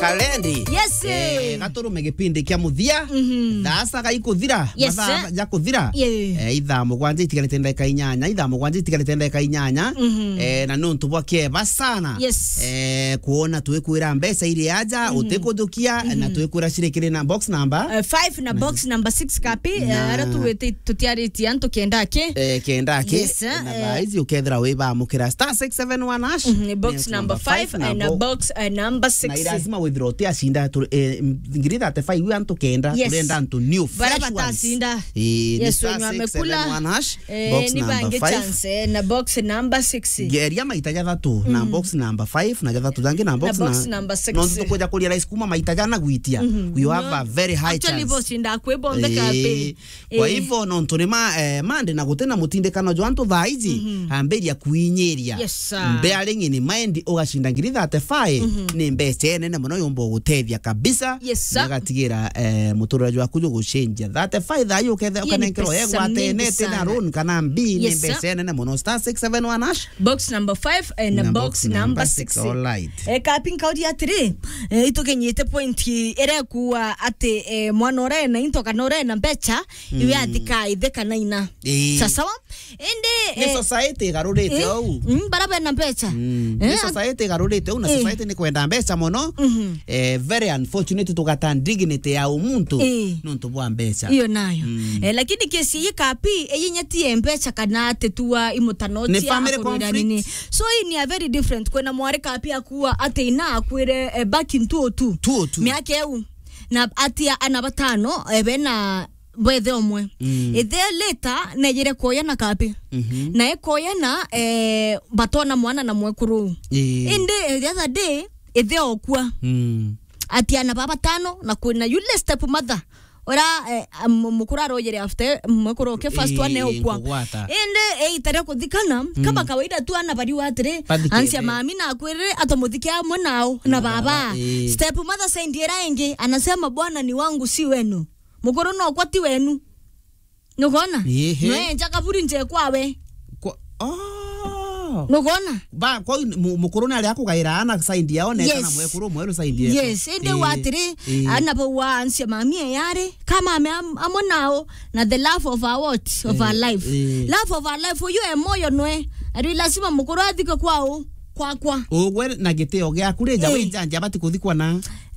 Kalendi. Yes. Gaturu megipindi kia muthia. Thasa gaikuthira. Yes. Matha ja kuthira. Yeah. Itha mugwanja itigarite ndeka inyanya. Itha mugwanja itigarite ndeka inyanya. Na nuntu bwake basana. Yes. Kuona tuikwira mbeca iri aja utikuthukia na tuikwira cirekire na box number 5 na box number 6 kapi ara tuwete tutiariti anto kendake. Kendake. Yes. Na baizi ukethira wiba mukira *671 hash. Box number 5 and box number 6. Na lazima withdraw tia sinda ngiri 35 wi anto kenda turenda anto new fresh ones. Yes, wamekula box ni number bange 5 chance na box number 6. geria maitaja thatu na box number 5 na thatu zangi na box number 6. no tukuja kulia rice kuma maitaja na gwitia you have a very high chance. Actually boss nda kwebonde kape. Kwa hivyo no ntunima mande na gutena mutindekano jo anto thaizi amberia kuinyeria bearing in mind ugashinda ngiri 35 ni mbeca nene muno yombo gutethia kabisa ngatigira muturage waku jo gushenja 35 thayo kethe ukanenkero egwa tenete na run kana mbi ni mbeca nene muno *671 hash box number 5 and box number 6. All right. Kapin kaudi atiri itukenyite point ere kuwa ate mwana ore na into kana ore na mbeca iwe atika ithe kana ina sasa ende ni society garurite au baraba na mbeca ni society garurite au na society ni kwenda mbeca muno very unfortunate tugata dignity ya umuntu nuntu bwa mbeca iyo nayo lakini kesi yi kapi eyinyeti mbeca kana atetua imutanoti ya nini so ni a very different kwena mware kapi akuwa ate ina akwire back in 202 miaka eu na atia ana batano bena bwethe omwe ithe later nejire koya na kapi na ekoya na batona mwana na mwekuru inde the other day ithe okwa atia na baba tano na kuna yule step mother ora mukura rojere after mukuro ke first one okwa inde itare kuthikana kama kawaida tu ana bari watire ansia mami na akwire atomuthikia mwanao na baba step mother saindiera ingi anasema bwana ni wangu si wenu mukuru no kwati wenu nugona we njakaburi nje kwawe nugona ba kwa mukuru na ali kugaira ana saindi yao na kana mwekuru mwelu saindi yetu yes ende watiri ana bo wansi mami yare kama amonao na the love of our what of our life love of our life for you emoyo noe ari lazima mukuru athike kwao kwa ogwe na giteo gya kureja we njanja bati kuthikwa na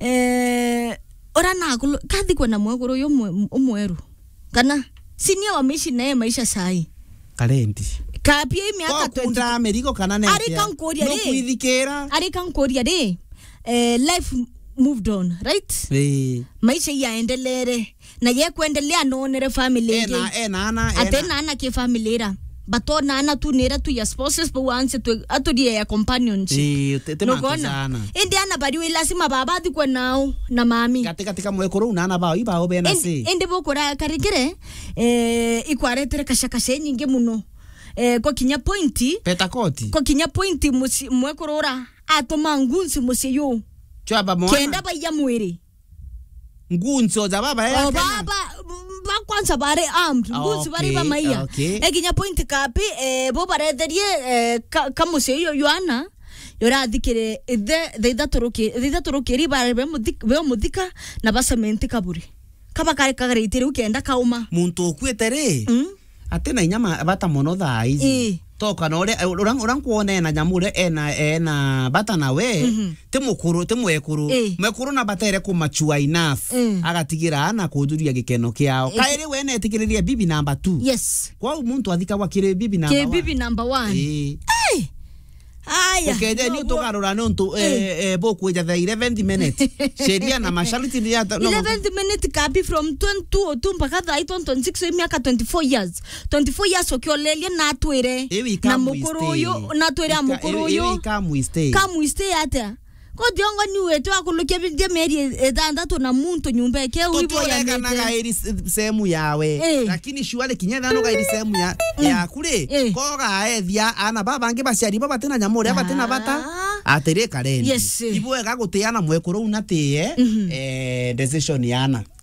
ora na kathikwa na mwekuru yo umweru kana sinia wameishi naye maisha sai Kalendi kapia miaka 20 kunda Amerika kana ne no kuithikira ari kankoria de life moved on right maisha yaendelere na ye kuendelea nonere family ana ke family ra batona ana tu nera tu ya spouses bo anse tu atudia ya companionship temana indi ana bari we lazima baba dikwa nao na mami katika mwekoro una bao ibao bena se indi bokora karigire ikwaretere kashakashe nyinge muno kwa kinya pointi petakoti kwa kinya pointi mwekorora atoma ngunsi musiyo chaba mwana kenda ba ya mwiri ngunso za baba ya baba kwanza bare armed ngunsi bari ba maiya kinya pointi kapi bo bare derie kamusiyo yoana yora dikire the datoroke riba be mudika na basamenti kaburi kaba kare kagare ukenda kauma muntu okwetere atena inyama bata mono thaizi toka no orang kuone na nyamure ena bata nawe te mwekuru na batere kumachua enough agatigira ana kujuria gikeno kiao kaire we ne tikiriria bibi number 2 yes kwa muntu athika wa kire bibi number 1 aya ukeje ni utogarura nontu boku ja 11 minutes sheria na masharti ni 11 minutes kapi from 22 mpaka 26 miaka 24 years okiolelia na atwire na mukuru uyu na atwire amukuru uyu kamuiste ata kodiongo ni wetu akuluke bide meri tandatu na muntu nyumba yake uibo ya mete na gairi sehemu yawe lakini shuale kinyana no gairi sehemu ya kule koga ethia ana baba nge bashari baba tena nyamore baba tena bata atere Kalendi ibo ega gutiana mwekuru unatie decision yana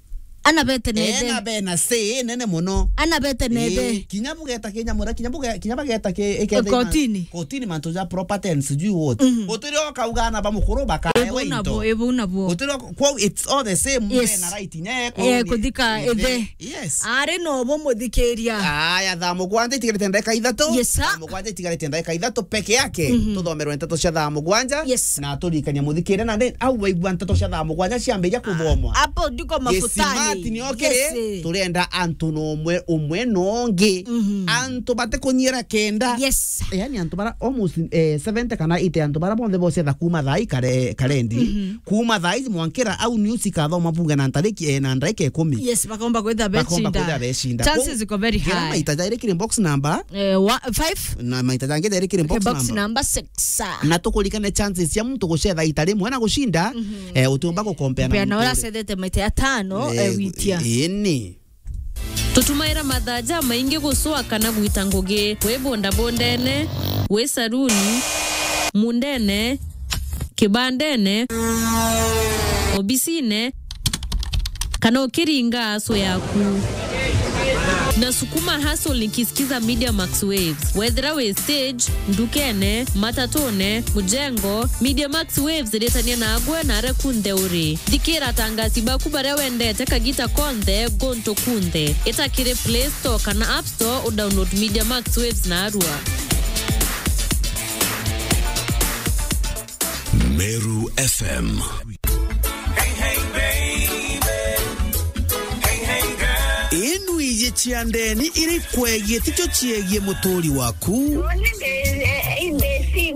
Anabete nede. Ena bena se nene muno. Anabete nede. Kinyabugeta Kenya kinyabugeta ke Kotini manto za property and sijui wote. Otero kaugana ba mukuru bakaewe into. Ebu nabo. Otero kwa it's all the same na right nyeko. Kudika ede. Yes. Are no bo modikeria. Aya thamo gwanja itigarite ndeka ithato. Thamo gwanja itigarite ndeka ithato peke yake. Tuthomerwe nteto cia thamo gwanja na turikania muthikire na au waigua nteto cia thamo gwanja ciambeja kuthomwa. Hapo ndiko mafutani. Ni okere turenda antu no umwe nongi antu bate kunyira kenda yani antu bara almost 70 kana ite antu bara bonde bose da kuma thai karendi kuma thai mwankira au news ikathoma bunga na ntariki na ndaike 10 bakomba kwetha beshinda chances ziko very high maita direct inbox number 5 na maita jange direct inbox number 6 na tukulikane chances ya mtu gushetha itare mwana gushinda utumba ko compare na wala sedete maita ya 5 witia ini tutumaira mathaja maingi guswa kana gwita ngugi we bonda bondene we saruni mundene kibandene obisine kana ukiringa aso yaku na sukuma hustle nikisikiza Media Max Waves whether we stage ndukene matatone mujengo Media Max Waves retania na agwe na rekunde uri dikira tangasi bakubare wende teka gita konde gonto kunde itakire Play Store kana App Store download Media Max Waves na arua Meru FM. Inu ije chiandeni iri kwegie ticho chiegie motori waku.